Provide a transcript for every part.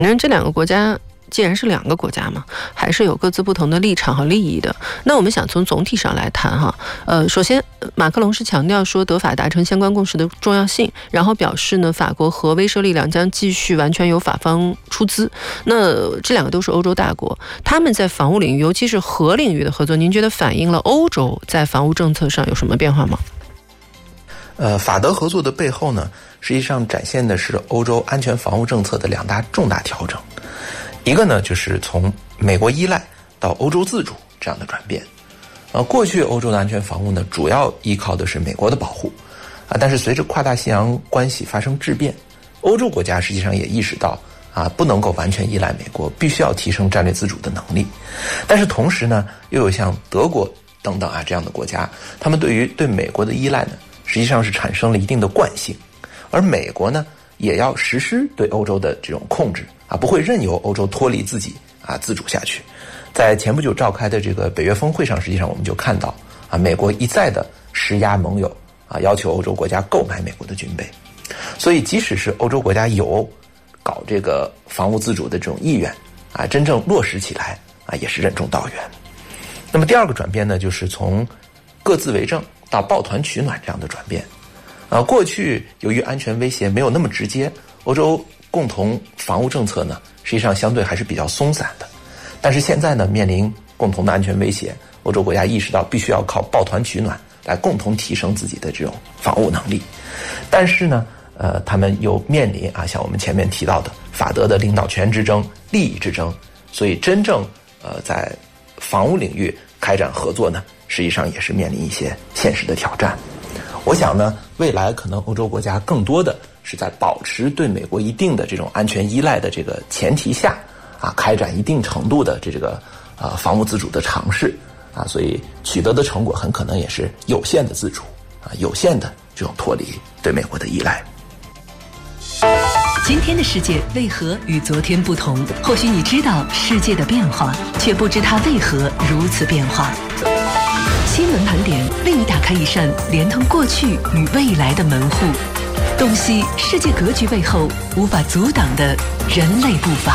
那这两个国家既然是两个国家嘛，还是有各自不同的立场和利益的。那我们想从总体上来谈哈，首先马克龙是强调说德法达成相关共识的重要性，然后表示呢，法国核威慑力量将继续完全由法方出资。那这两个都是欧洲大国，他们在防务领域，尤其是核领域的合作，您觉得反映了欧洲在防务政策上有什么变化吗？ 法德合作的背后呢，实际上展现的是欧洲安全防务政策的两大重大调整。一个呢，就是从美国依赖到欧洲自主这样的转变。过去欧洲的安全防务呢，主要依靠的是美国的保护但是随着跨大西洋关系发生质变，欧洲国家实际上也意识到不能够完全依赖美国，必须要提升战略自主的能力。但是同时呢，又有像德国等等这样的国家，他们对美国的依赖呢，实际上是产生了一定的惯性，而美国呢，也要实施对欧洲的这种控制不会任由欧洲脱离自己自主下去。在前不久召开的这个北约峰会上，实际上我们就看到美国一再的施压盟友要求欧洲国家购买美国的军备。所以即使是欧洲国家有搞这个防务自主的这种意愿真正落实起来也是任重道远。那么第二个转变呢，就是从各自为政到抱团取暖这样的转变。过去由于安全威胁没有那么直接，欧洲共同防务政策呢，实际上相对还是比较松散的。但是现在呢，面临共同的安全威胁，欧洲国家意识到必须要靠抱团取暖来共同提升自己的这种防务能力。但是呢，他们又面临像我们前面提到的法德的领导权之争、利益之争，所以真正在防务领域开展合作呢，实际上也是面临一些现实的挑战。我想呢，未来可能欧洲国家更多的是在保持对美国一定的这种安全依赖的这个前提下开展一定程度的这个防务自主的尝试所以取得的成果很可能也是有限的自主有限的这种脱离对美国的依赖。 今天的世界为何与昨天不同？或许你知道世界的变化，却不知它为何如此变化。新闻盘点为你打开一扇连通过去与未来的门户，洞悉世界格局背后无法阻挡的人类步伐。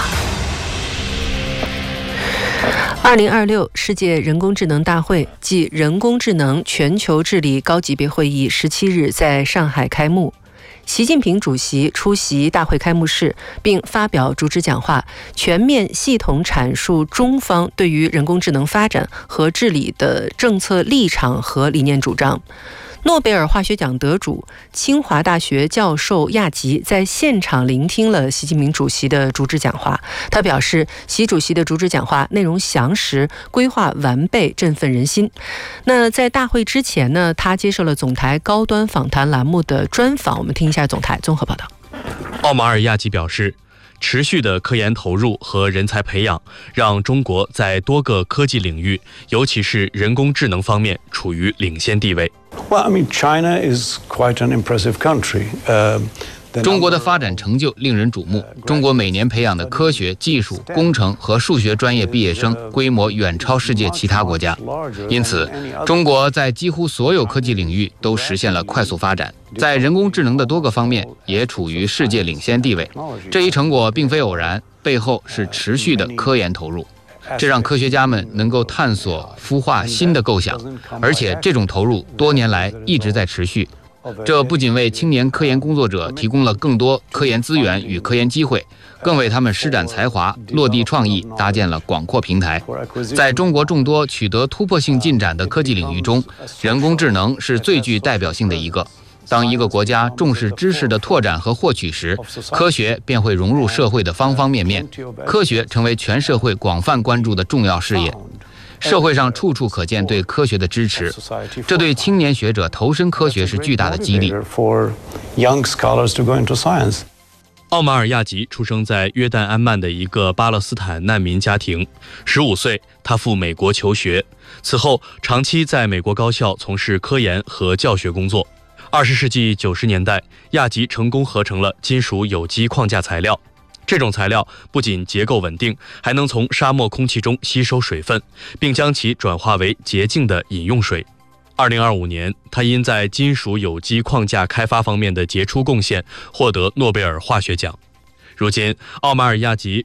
2026世界人工智能大会暨人工智能全球治理高级别会议17日在上海开幕。习近平主席出席大会开幕式，并发表主旨讲话，全面系统阐述中方对于人工智能发展和治理的政策立场和理念主张。诺贝尔化学奖得主、清华大学教授亚吉在现场聆听了习近平主席的主旨讲话。他表示，习主席的主旨讲话内容详实，规划完备，振奋人心。那在大会之前呢，他接受了总台高端访谈栏目的专访，我们听一下总台综合报道。 奥马尔亚吉表示，持续的科研投入和人才培养，让中国在多个科技领域，尤其是人工智能方面，处于领先地位。 China is quite an impressive country. 中国的发展成就令人瞩目。中国每年培养的科学、技术、工程和数学专业毕业生规模远超世界其他国家，因此，中国在几乎所有科技领域都实现了快速发展，在人工智能的多个方面也处于世界领先地位。这一成果并非偶然，背后是持续的科研投入。这让科学家们能够探索、孵化新的构想，而且这种投入多年来一直在持续。这不仅为青年科研工作者提供了更多科研资源与科研机会，更为他们施展才华、落地创意搭建了广阔平台。在中国众多取得突破性进展的科技领域中，人工智能是最具代表性的一个。当一个国家重视知识的拓展和获取时，科学便会融入社会的方方面面，科学成为全社会广泛关注的重要事业。社会上处处可见对科学的支持，这对青年学者投身科学是巨大的激励。 奥马尔亚吉出生在约旦安曼的一个巴勒斯坦难民家庭，15岁他赴美国求学，此后长期在美国高校从事科研和教学工作。20世纪90年代，亚吉成功合成了金属有机框架材料。这种材料不仅结构稳定，还能从沙漠空气中吸收水分，并将其转化为洁净的饮用水。2025年，他因在金属有机框架开发方面的杰出贡献，获得诺贝尔化学奖。 如今，奥马尔亚吉